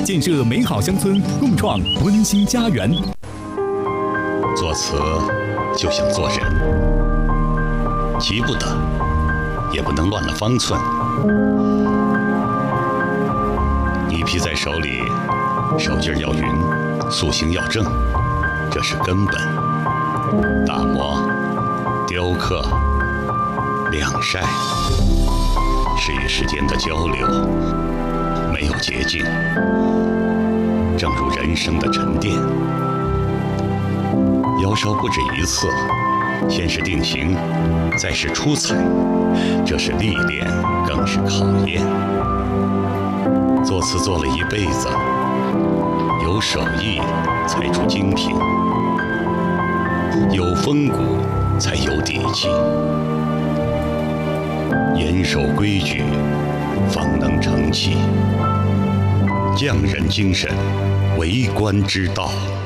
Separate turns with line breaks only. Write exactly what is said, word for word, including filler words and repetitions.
建设美好乡村，共创温馨家园。
作词就像做人，急不得，也不能乱了方寸。泥皮在手里，手劲儿要匀，塑形要正，这是根本。打磨、雕刻、晾晒，是与时间的交流，没有捷径。正如人生的沉淀，窑烧不止一次，先是定型，再是出彩，这是历练，更是考验。作词做了一辈子，有手艺才出精品，有风骨才有底气，严守规矩，方能成器。匠人精神，为官之道。